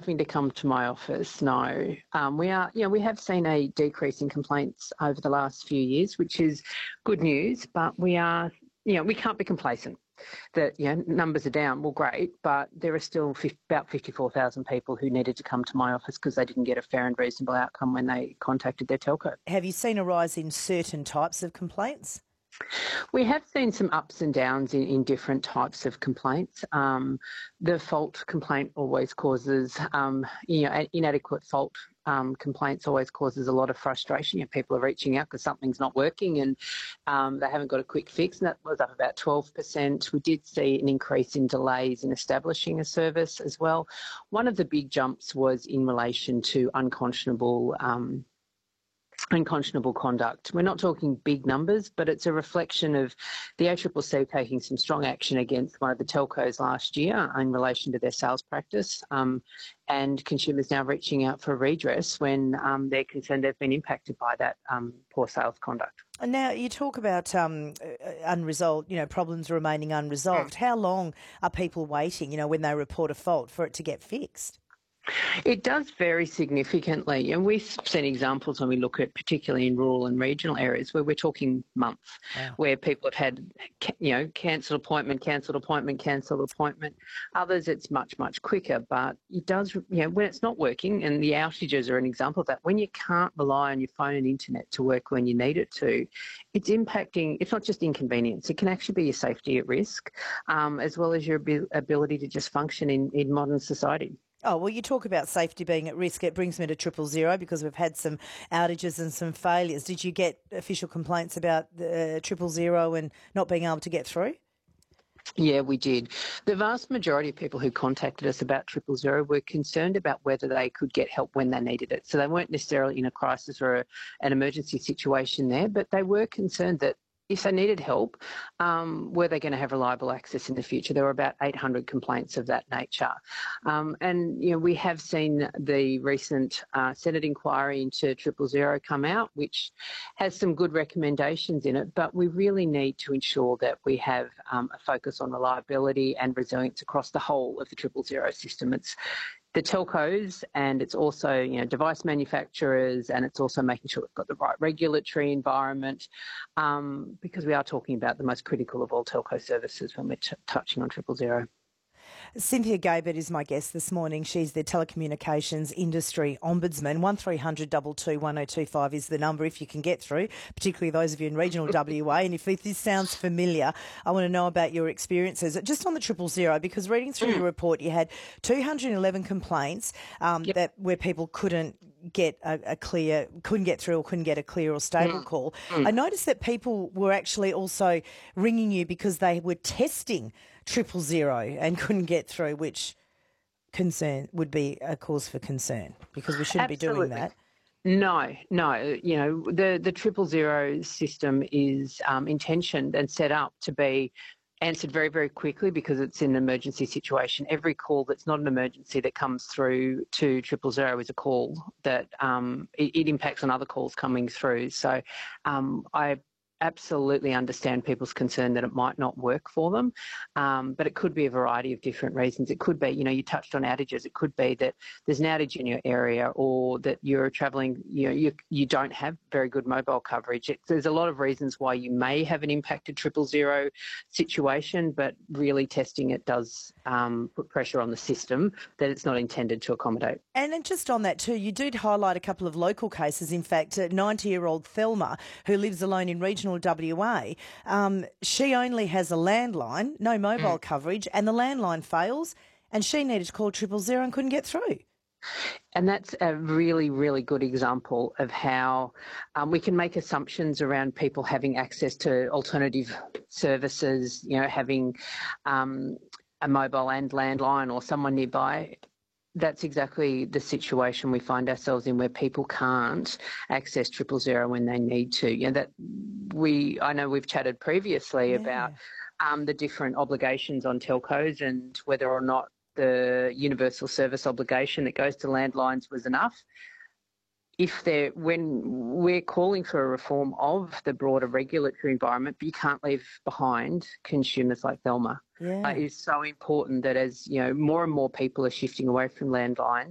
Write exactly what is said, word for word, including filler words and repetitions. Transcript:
having to come to my office, no. Um, we are, you know, we have seen a decrease in complaints over the last few years, which is good news, but we are, you know, we can't be complacent that, you know, numbers are down. Well, great, but there are still fifty, about fifty-four thousand people who needed to come to my office because they didn't get a fair and reasonable outcome when they contacted their telco. Have you seen a rise in certain types of complaints? We have seen some ups and downs in, in different types of complaints. Um, the fault complaint always causes, um, you know, inadequate fault um, complaints always causes a lot of frustration. You know, people are reaching out because something's not working and um, they haven't got a quick fix, and that was up about twelve percent. We did see an increase in delays in establishing a service as well. One of the big jumps was in relation to unconscionable um unconscionable conduct. We're not talking big numbers, but it's a reflection of the A C C C taking some strong action against one of the telcos last year in relation to their sales practice, um, and consumers now reaching out for redress when um, they're concerned they've been impacted by that um, poor sales conduct. And now you talk about um, unresolved, you know, problems remaining unresolved. How long are people waiting, you know, when they report a fault for it to get fixed? It does vary significantly, and we've seen examples when we look at, particularly in rural and regional areas, where we're talking months, wow. where people have had, you know, cancelled appointment, cancelled appointment, cancelled appointment. Others, it's much, much quicker, but it does, you know, when it's not working, and the outages are an example of that, when you can't rely on your phone and internet to work when you need it to, it's impacting, it's not just inconvenience, it can actually be your safety at risk, um, as well as your ability to just function in, in modern society. Oh, well, you talk about safety being at risk. It brings me to triple zero because we've had some outages and some failures. Did you get official complaints about the uh, triple zero and not being able to get through? Yeah, we did. The vast majority of people who contacted us about triple zero were concerned about whether they could get help when they needed it. So they weren't necessarily in a crisis or a, an emergency situation there, but they were concerned that if they needed help, um, were they going to have reliable access in the future? There were about eight hundred complaints of that nature. Um, and, you know, we have seen the recent uh, Senate inquiry into triple zero come out, which has some good recommendations in it, but we really need to ensure that we have um, a focus on reliability and resilience across the whole of the triple zero system. It's the telcos, and it's also, you know, device manufacturers, and it's also making sure we've got the right regulatory environment, um, because we are talking about the most critical of all telco services when we're t- touching on triple zero. Cynthia Gabert is my guest this morning. She's the telecommunications industry ombudsman. one three hundred two two one oh two five is the number if you can get through, particularly those of you in regional W A. And if this sounds familiar, I want to know about your experiences. Just on the triple zero, because reading through your report, you had two hundred eleven complaints um, yep. that where people couldn't get a, a clear, couldn't get through or couldn't get a clear or stable mm. call. Mm. I noticed that people were actually also ringing you because they were testing triple zero and couldn't get through, which concern would be a cause for concern because we shouldn't Absolutely. be doing that. No, no. You know, the, the triple zero system is um, intentioned and set up to be answered very, very quickly because it's in an emergency situation. Every call that's not an emergency that comes through to triple zero is a call that um, it, it impacts on other calls coming through. So um, I absolutely understand people's concern that it might not work for them, um, but it could be a variety of different reasons. It could be, you know, you touched on outages. It could be that there's an outage in your area, or that you're travelling, you know, you, you don't have very good mobile coverage. It, there's a lot of reasons why you may have an impacted triple zero situation, but really testing it does um, put pressure on the system that it's not intended to accommodate. And then just on that too, you did highlight a couple of local cases. In fact, a ninety-year-old Thelma, who lives alone in regional W A, um, she only has a landline, no mobile mm. coverage, and the landline fails, and she needed to call triple zero and couldn't get through. And that's a really, really good example of how um, we can make assumptions around people having access to alternative services, you know, having um, a mobile and landline or someone nearby. That's exactly the situation we find ourselves in, where people can't access triple zero when they need to. You know, that we, I know we've chatted previously yeah. about um, the different obligations on telcos and whether or not the universal service obligation that goes to landlines was enough. If they're, when we're calling for a reform of the broader regulatory environment, but you can't leave behind consumers like Thelma. Yeah. Uh, it's so important that as, you know, more and more people are shifting away from landlines,